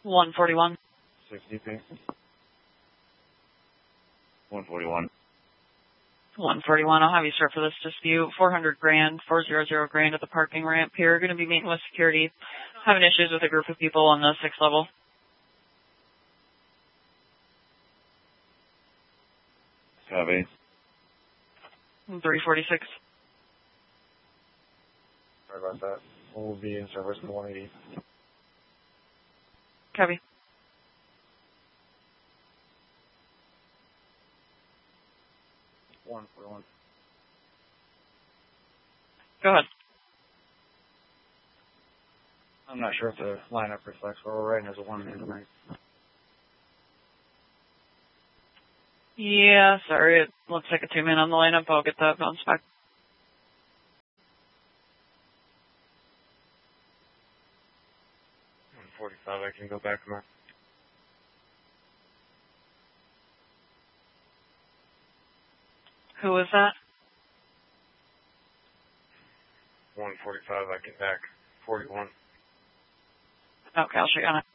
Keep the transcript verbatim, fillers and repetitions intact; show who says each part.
Speaker 1: one forty-one.
Speaker 2: sixty feet. one forty-one.
Speaker 1: one forty-one. I'll have you start for this dispute. four hundred grand, four hundred grand at the parking ramp here. Going to be meeting with security. Having issues with a group of people on the sixth level.
Speaker 2: Copy.
Speaker 1: three forty-six.
Speaker 2: Sorry about that. We'll be in service to one eighty.
Speaker 1: Copy.
Speaker 2: one forty-one.
Speaker 1: Go ahead.
Speaker 2: I'm not sure if the lineup reflects where we're writing as a one man tonight.
Speaker 1: Yeah, sorry. It looks like a two-man on the lineup. I'll get that bounced back.
Speaker 2: one forty-five, I can go back to my...
Speaker 1: Who was that?
Speaker 2: one forty-five, I get back. forty-one.
Speaker 1: Okay, I'll show you on it.